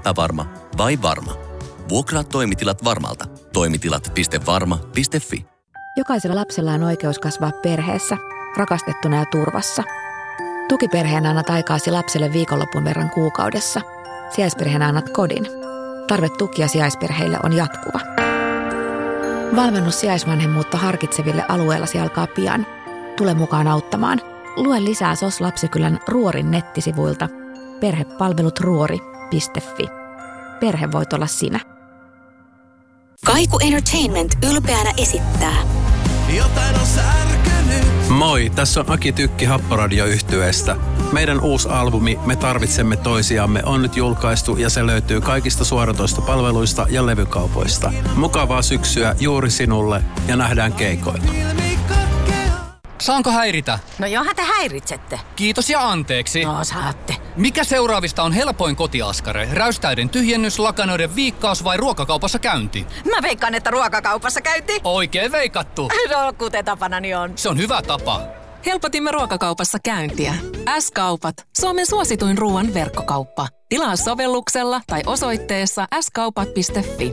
epävarma vai varma? Vuokraa toimitilat Varmalta. Toimitilat.varma.fi. Jokaisella lapsella on oikeus kasvaa perheessä, rakastettuna ja turvassa. Tukiperheenä annat aikaasi lapselle viikonlopun verran kuukaudessa. Sijaisperheenä annat kodin. Tarve tukia sijaisperheille on jatkuva. Valmennus sijaisvanhemmuutta harkitseville alueellasi alkaa pian. Tule mukaan auttamaan. Lue lisää SOS Lapsikylän Ruorin nettisivuilta perhepalvelutruori.fi. Perhe voit olla sinä. Kaiku Entertainment ylpeänä esittää. Jotain on särkynyt. Moi, tässä on Aki Tykki Happoradio-yhtyeestä. Meidän uusi albumi Me tarvitsemme toisiamme on nyt julkaistu ja se löytyy kaikista suoratoistopalveluista ja levykaupoista. Mukavaa syksyä juuri sinulle ja nähdään keikoilla. Saanko häiritä? No johan te häiritsette. Kiitos ja anteeksi. No saatte. Mikä seuraavista on helpoin kotiaskare? Räystäiden tyhjennys, lakanoiden viikkaus vai ruokakaupassa käynti? Mä veikkaan, että ruokakaupassa käynti. Oikein veikattu. No kuten tapanani on. Se on hyvä tapa. Helpotimme ruokakaupassa käyntiä. S-kaupat. Suomen suosituin ruoan verkkokauppa. Tilaa sovelluksella tai osoitteessa skaupat.fi.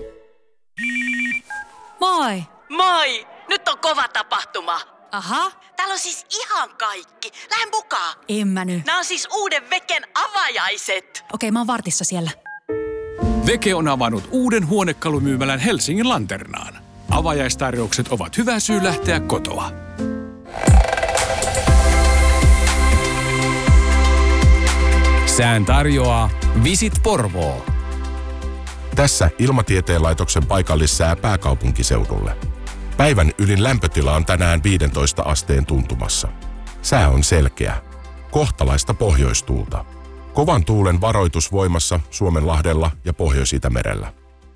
Moi. Moi! Nyt on kova tapahtuma. Aha. Täällä on siis ihan kaikki. Lähden mukaan. En mä nyt. Nämä on siis uuden Veken avajaiset. Okei, mä oon vartissa siellä. Veke on avannut uuden huonekalumyymälän Helsingin Lanternaan. Avajaistarjoukset ovat hyvä syy lähteä kotoa. Sään tarjoaa Visit Porvoo. Tässä Ilmatieteen laitoksen paikallissää pääkaupunkiseudulle. Päivän ylin lämpötila on tänään 15 asteen tuntumassa. Sää on selkeä. Kohtalaista pohjoistuulta. Kovan tuulen varoitus voimassa Suomenlahdella ja Pohjois-Itämerellä.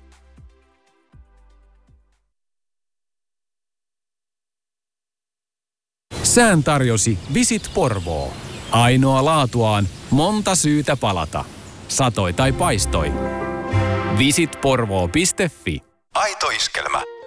Sään tarjosi Visit Porvoo. Ainoa laatuaan, monta syytä palata. Satoi tai paistoi. Visitporvoo.fi. Aito iskelmä.